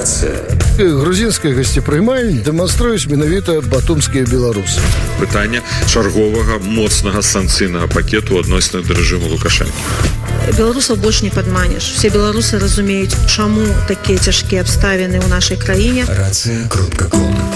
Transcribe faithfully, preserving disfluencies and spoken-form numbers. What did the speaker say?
Рацыя. Грузінскай гасцепрымальні дэманструюць менавіта батумскія беларусы. Пытанне чарговага моцнага санкцыйнага пакету адносна да рэжыму Лукашэнка. Беларусаў больш не падманеш. Все беларусы разумеюць, чаму такія цяжкія абставіны ў нашай краіне. Рацыя кропка ком.